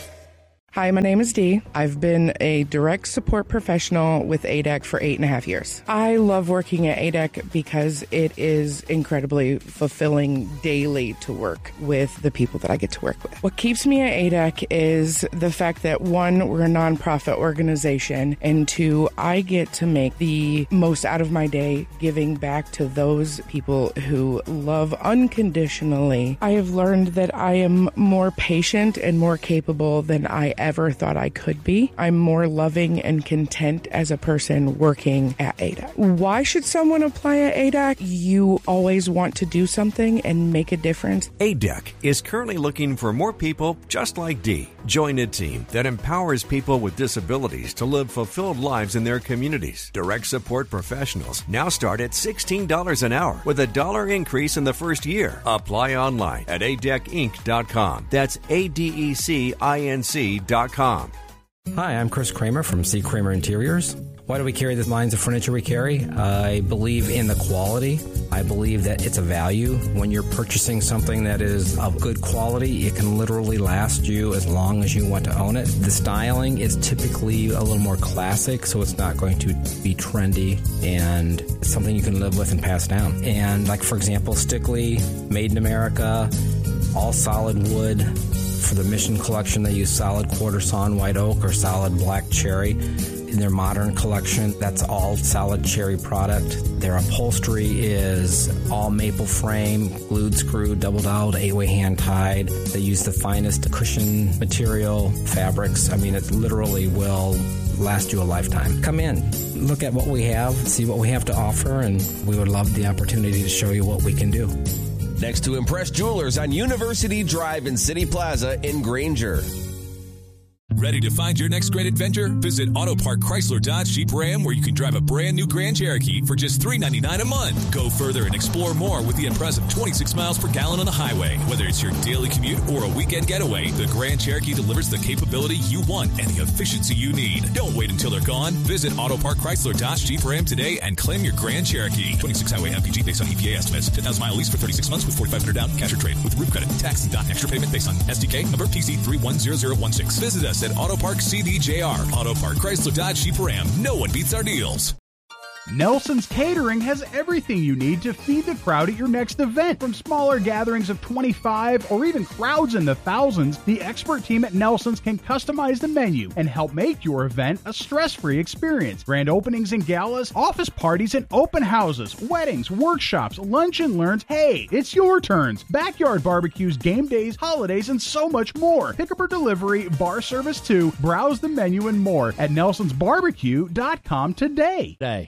Hi, my name is Dee. I've been a direct support professional with A D E C for eight and a half years. I love working at A D E C because it is incredibly fulfilling daily to work with the people that I get to work with. What keeps me at A D E C is the fact that, one, we're a nonprofit organization, and two, I get to make the most out of my day giving back to those people who love unconditionally. I have learned that I am more patient and more capable than I ever thought I could be. I'm more loving and content as a person working at A D E C. Why should someone apply at A D E C? You always want to do something and make a difference. A D E C is currently looking for more people just like Dee. Join a team that empowers people with disabilities to live fulfilled lives in their communities. Direct support professionals now start at sixteen dollars an hour with a dollar increase in the first year. Apply online at A D E C inc dot com. That's A D E C I N C dot com. Hi, I'm Chris Kramer from C. Kramer Interiors. Why do we carry the lines of furniture we carry? I believe in the quality. I believe that it's a value. When you're purchasing something that is of good quality, it can literally last you as long as you want to own it. The styling is typically a little more classic, so it's not going to be trendy, and it's something you can live with and pass down. And like, for example, Stickley, made in America, all solid wood. For the Mission collection, they use solid quarter sawn white oak or solid black cherry. In their modern collection, that's all solid cherry product. Their upholstery is all maple frame, glued, screwed, doubled out, eight-way hand-tied. They use the finest cushion material, fabrics. I mean, it literally will last you a lifetime. Come in, look at what we have, see what we have to offer, and we would love the opportunity to show you what we can do. Next to Impress Jewelers on University Drive in City Plaza in Granger. Ready to find your next great adventure? Visit Auto Park Chrysler Dodge Jeep Ram, where you can drive a brand new Grand Cherokee for just three dollars and ninety-nine cents a month. Go further and explore more with the impressive twenty-six miles per gallon on the highway. Whether it's your daily commute or a weekend getaway, the Grand Cherokee delivers the capability you want and the efficiency you need. Don't wait until they're gone. Visit Auto Park Chrysler Dodge Jeep Ram today and claim your Grand Cherokee. twenty-six highway M P G based on E P A estimates. ten thousand mile lease for thirty-six months with forty-five hundred dollars down, cash or trade. With roof credit, tax, and dot extra payment based on S D K number T C three one zero zero one six. Visit us at Auto Park C D J R. Auto Park Chrysler Dodge Jeep Ram. No one beats our deals. Nelson's Catering has everything you need to feed the crowd at your next event. From smaller gatherings of twenty-five or even crowds in the thousands, the expert team at Nelson's can customize the menu and help make your event a stress-free experience. Grand openings and galas, office parties and open houses, weddings, workshops, lunch and learns. Hey, it's your turns. Backyard barbecues, game days, holidays, and so much more. Pickup or delivery, bar service too. Browse the menu and more at nelsons barbecue dot com today. Day.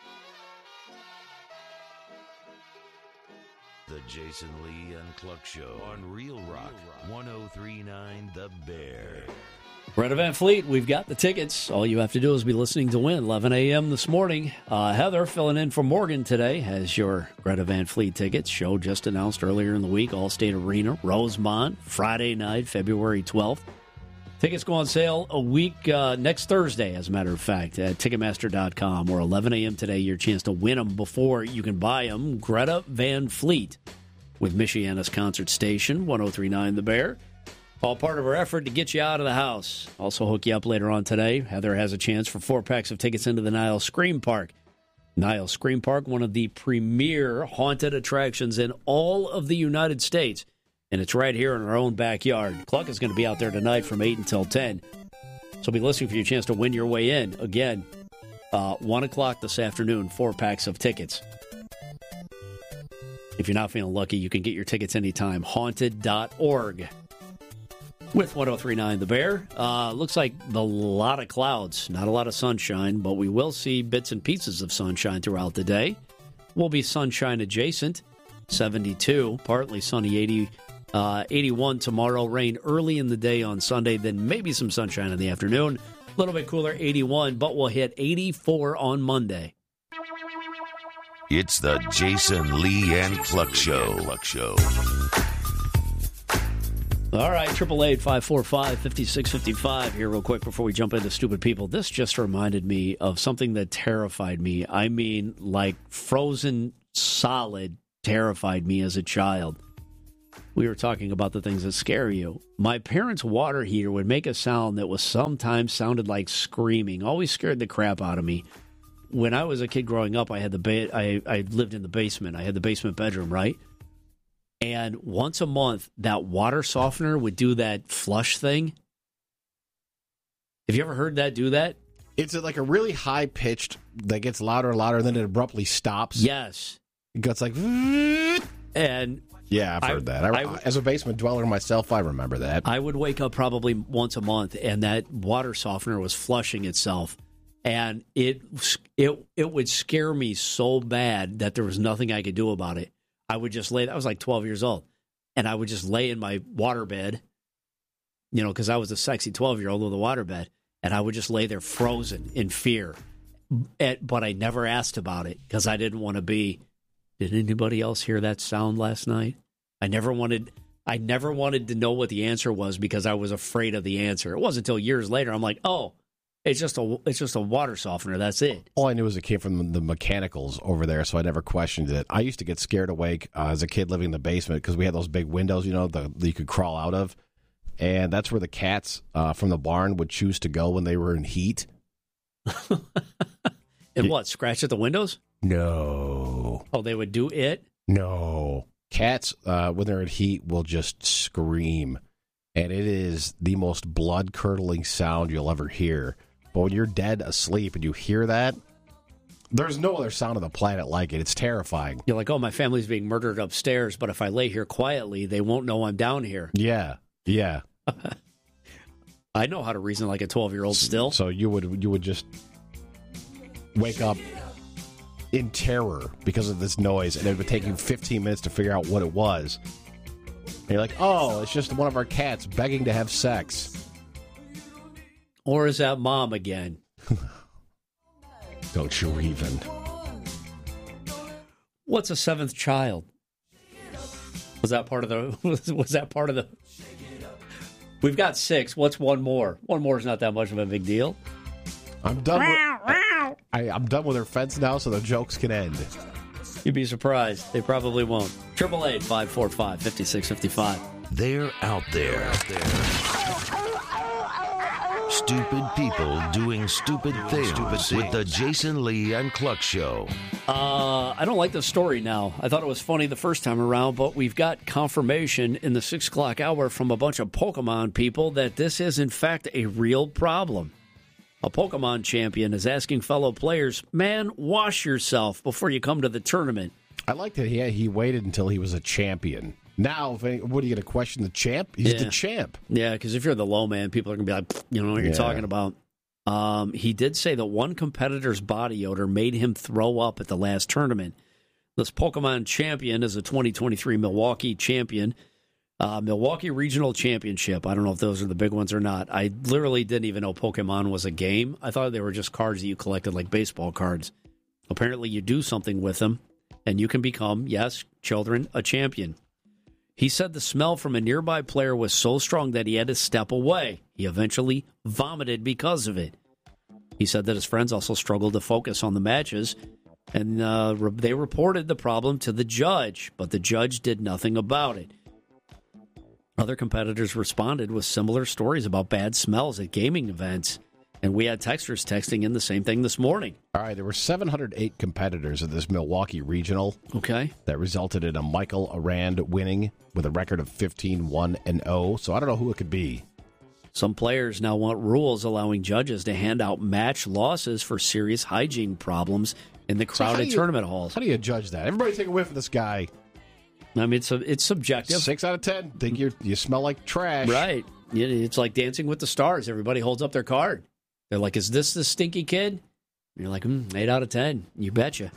The Jason Lee and Cluck Show on Real Rock one oh three point nine The Bear. Greta Van Fleet, we've got the tickets. All you have to do is be listening to win. eleven a.m. this morning. Uh, Heather filling in for Morgan today has your Greta Van Fleet tickets. Show just announced earlier in the week. Allstate Arena, Rosemont, Friday night, February twelfth. Tickets go on sale a week uh, next Thursday, as a matter of fact, at Ticketmaster dot com, or eleven a.m. today. Your chance to win them before you can buy them. Greta Van Fleet with Michiana's Concert Station, one oh three point nine The Bear. All part of our effort to get you out of the house. Also hook you up later on today. Heather has a chance for four packs of tickets into the Nile Scream Park. Nile Scream Park, one of the premier haunted attractions in all of the United States. And it's right here in our own backyard. Cluck is going to be out there tonight from eight until ten. So be listening for your chance to win your way in. Again, uh, one o'clock this afternoon, four packs of tickets. If you're not feeling lucky, you can get your tickets anytime. Haunted dot org. With one oh three point nine The Bear. Uh, looks like a lot of clouds, not a lot of sunshine, but we will see bits and pieces of sunshine throughout the day. Will be sunshine adjacent, seventy-two, partly sunny, eighty, uh, eighty-one tomorrow. Rain early in the day on Sunday, then maybe some sunshine in the afternoon. A little bit cooler, eighty-one, but we'll hit eighty-four on Monday. It's the Jason Lee and Cluck Show. Cluck Show. All right, triple eight five four five five six five five here real quick before we jump into stupid people. This just reminded me of something that terrified me. I mean, like frozen solid terrified me as a child. We were talking about the things that scare you. My parents' water heater would make a sound that was sometimes sounded like screaming. Always scared the crap out of me. When I was a kid growing up, I had the ba- I, I lived in the basement. I had the basement bedroom, right? And once a month, that water softener would do that flush thing. Have you ever heard that do that? It's like a really high pitched that gets louder and louder, and then it abruptly stops. Yes. It goes like, and yeah, I've heard I, that. I, I, as a basement dweller myself, I remember that. I would wake up probably once a month, and that water softener was flushing itself. And it it it would scare me so bad that there was nothing I could do about it. I would just lay. I was like twelve years old, and I would just lay in my waterbed, you know, because I was a sexy twelve-year-old with a waterbed, and I would just lay there frozen in fear. But I never asked about it because I didn't want to be. Did anybody else hear that sound last night? I never wanted. I never wanted to know what the answer was because I was afraid of the answer. It wasn't until years later I'm like, oh. It's just a it's just a water softener. That's it. All I knew was it came from the mechanicals over there, so I never questioned it. I used to get scared awake uh, as a kid living in the basement because we had those big windows, you know, the, that you could crawl out of, and that's where the cats uh, from the barn would choose to go when they were in heat. And what? Scratch at the windows? No. Oh, they would do it? No. Cats, uh, when they're in heat, will just scream, and it is the most blood-curdling sound you'll ever hear. But when you're dead asleep and you hear that, there's no other sound on the planet like it. It's terrifying. You're like, oh, my family's being murdered upstairs, but if I lay here quietly, they won't know I'm down here. Yeah, yeah. I know how to reason like a twelve-year-old still. So you would you would just wake up in terror because of this noise, and it would take you fifteen minutes to figure out what it was. And you're like, oh, it's just one of our cats begging to have sex. Or is that mom again? Don't you even. What's a seventh child? Was that part of the... Was, was that part of the... We've got six. What's one more? One more is not that much of a big deal. I'm done with... I, I, I'm done with her fence now, so the jokes can end. You'd be surprised. They probably won't. triple eight five four five five six five five. They're out there. Out there. Stupid people doing stupid things, stupid things with the Jason Lee and Cluck Show. Uh, I don't like the story now. I thought it was funny the first time around, but we've got confirmation in the six o'clock hour from a bunch of Pokemon people that this is, in fact, a real problem. A Pokemon champion is asking fellow players, man, wash yourself before you come to the tournament. I like that he, he waited until he was a champion. Now, if any, what are you going to question the champ? He's yeah. the champ. Yeah, because if you're the low man, people are going to be like, you know what you're yeah. talking about. Um, he did say that one competitor's body odor made him throw up at the last tournament. This Pokemon champion is a twenty twenty-three Milwaukee champion. Uh, Milwaukee Regional Championship. I don't know if those are the big ones or not. I literally didn't even know Pokemon was a game. I thought they were just cards that you collected like baseball cards. Apparently you do something with them, and you can become, yes, children, a champion. He said the smell from a nearby player was so strong that he had to step away. He eventually vomited because of it. He said that his friends also struggled to focus on the matches, and uh, re- they reported the problem to the judge, but the judge did nothing about it. Other competitors responded with similar stories about bad smells at gaming events, and we had texters texting in the same thing this morning. All right, there were seven hundred eight competitors at this Milwaukee Regional. Okay. That resulted in a Michael Arand winning with a record of fifteen one and oh, so I don't know who it could be. Some players now want rules allowing judges to hand out match losses for serious hygiene problems in the crowded so you, tournament halls. How do you judge that? Everybody take a whiff of this guy. I mean, it's a, it's subjective. Six out of ten think you you smell like trash. Right. It's like Dancing with the Stars. Everybody holds up their card. They're like, is this the stinky kid? And you're like, mm, eight out of ten. You betcha.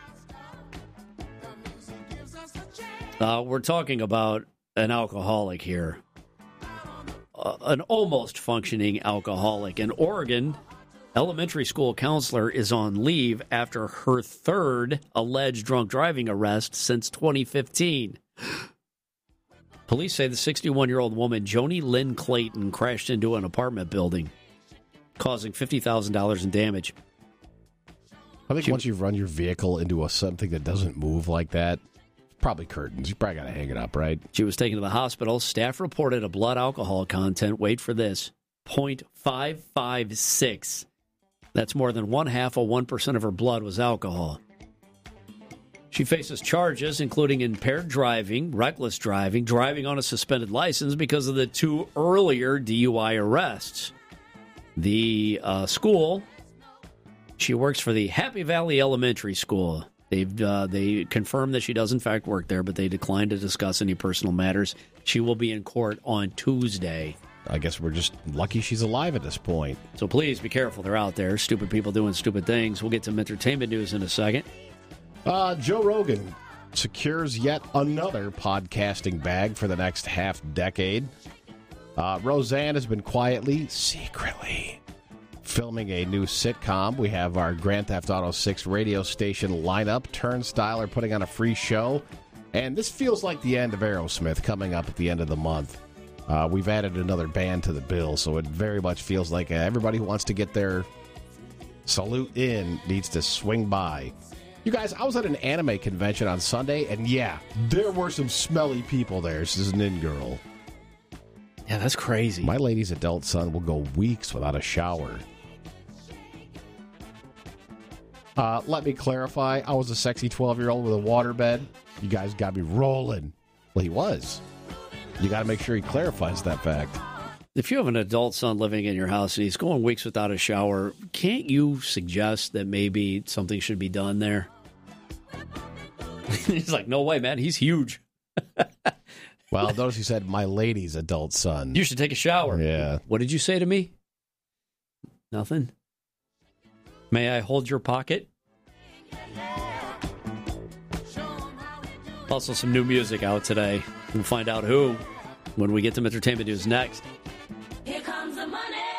Uh, we're talking about an alcoholic here. Uh, an almost functioning alcoholic. In Oregon, elementary school counselor is on leave after her third alleged drunk driving arrest since twenty fifteen. Police say the sixty-one-year-old woman, Joni Lynn Clayton, crashed into an apartment building, causing fifty thousand dollars in damage. I think she, once you've run your vehicle into a something that doesn't move like that, probably curtains. You probably got to hang it up, right? She was taken to the hospital. Staff reported a blood alcohol content, wait for this, point five five six. That's more than one half of one percent of her blood was alcohol. She faces charges, including impaired driving, reckless driving, driving on a suspended license because of the two earlier D U I arrests. The uh, school, she works for the Happy Valley Elementary School. They've uh, they confirmed that she does in fact work there, but they declined to discuss any personal matters. She will be in court on Tuesday. I guess we're just lucky she's alive at this point. So please be careful. They're out there. Stupid people doing stupid things. We'll get some entertainment news in a second. Uh, Joe Rogan secures yet another podcasting bag for the next half decade. Uh, Roseanne has been quietly, secretly filming a new sitcom. We have our Grand Theft Auto six radio station lineup. Turnstile are putting on a free show. And this feels like the end of Aerosmith coming up at the end of the month. Uh, we've added another band to the bill, so it very much feels like uh, everybody who wants to get their salute in needs to swing by. You guys, I was at an anime convention on Sunday, and yeah, there were some smelly people there. This is an in-girl. Yeah, that's crazy. My lady's adult son will go weeks without a shower. Uh, let me clarify. I was a sexy twelve-year-old with a waterbed. You guys got me rolling. Well, he was. You got to make sure he clarifies that fact. If you have an adult son living in your house and he's going weeks without a shower, can't you suggest that maybe something should be done there? He's like, no way, man. He's huge. Well, notice he said, my lady's adult son. You should take a shower. Yeah. What did you say to me? Nothing. May I hold your pocket? Also, some new music out today. We'll find out who when we get to entertainment news next. Here comes the money.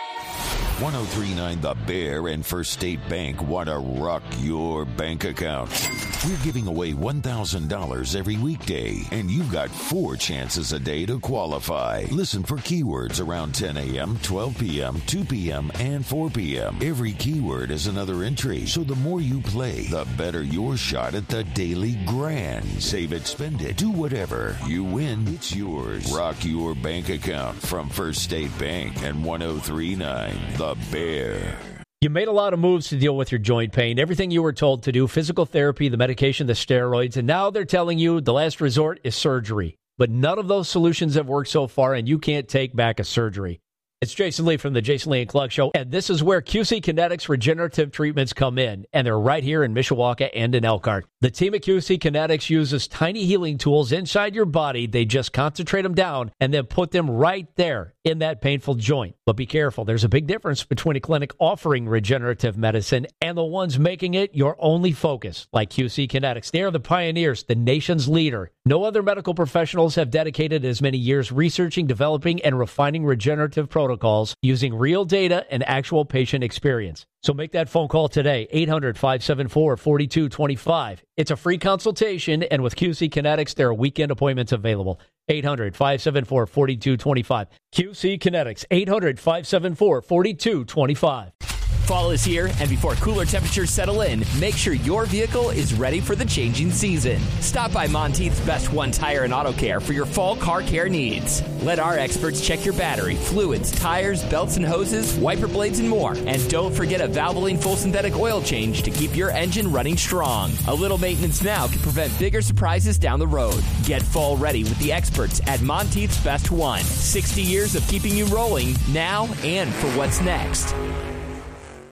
one oh three point nine The Bear and First State Bank want to rock your bank account. We're giving away one thousand dollars every weekday, and you've got four chances a day to qualify. Listen for keywords around ten a.m., twelve p.m., two p.m., and four p.m. Every keyword is another entry, so the more you play, the better your shot at the daily grand. Save it, spend it, do whatever. You win, it's yours. Rock your bank account from First State Bank and one oh three point nine The Bear. You made a lot of moves to deal with your joint pain, everything you were told to do, physical therapy, the medication, the steroids, and now they're telling you the last resort is surgery. But none of those solutions have worked so far, and you can't take back a surgery. It's Jason Lee from the Jason Lee and Clark Show, and this is where Q C Kinetics regenerative treatments come in, and they're right here in Mishawaka and in Elkhart. The team at Q C Kinetics uses tiny healing tools inside your body. They just concentrate them down and then put them right there in that painful joint. But be careful, there's a big difference between a clinic offering regenerative medicine and the ones making it your only focus, like Q C Kinetics. They are the pioneers, the nation's leader. No other medical professionals have dedicated as many years researching, developing, and refining regenerative protocols using real data and actual patient experience. So make that phone call today, eight hundred, five seven four, four two two five. It's a free consultation, and with Q C Kinetics, there are weekend appointments available. eight hundred, five seven four, four two two five. Q C Kinetics, eight hundred, five seven four, four two two five. Fall is here, and before cooler temperatures settle in, make sure your vehicle is ready for the changing season. Stop by Monteith's Best One Tire and Auto Care for your fall car care needs. Let our experts check your battery, fluids, tires, belts and hoses, wiper blades, and more. And don't forget a Valvoline full synthetic oil change to keep your engine running strong. A little maintenance now can prevent bigger surprises down the road. Get fall ready with the experts at Monteith's Best One. sixty years of keeping you rolling now and for what's next.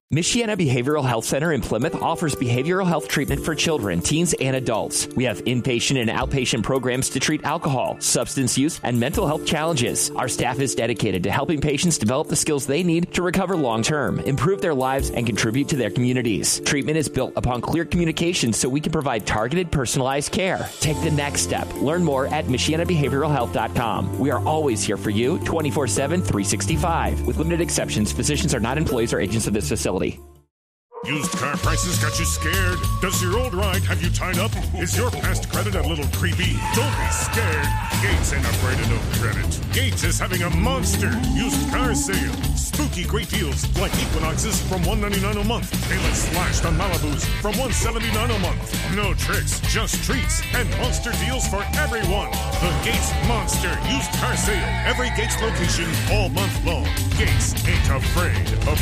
Michiana Behavioral Health Center in Plymouth offers behavioral health treatment for children, teens, and adults. We have inpatient and outpatient programs to treat alcohol, substance use, and mental health challenges. Our staff is dedicated to helping patients develop the skills they need to recover long-term, improve their lives, and contribute to their communities. Treatment is built upon clear communication so we can provide targeted, personalized care. Take the next step. Learn more at Michiana Behavioral Health dot com. We are always here for you, twenty-four seven, three sixty-five. With limited exceptions, physicians are not employees or agents of this facility. Used car prices got you scared? Does your old ride have you tied up? Is your past credit a little creepy? Don't be scared. Gates ain't afraid of no credit. Gates is having a monster used car sale. Spooky great deals like Equinoxes from one hundred ninety-nine dollars a month. Payments slashed on Malibus from one hundred seventy-nine dollars a month. No tricks, just treats and monster deals for everyone. The Gates Monster Used Car Sale. Every Gates location all month long. Gates ain't afraid of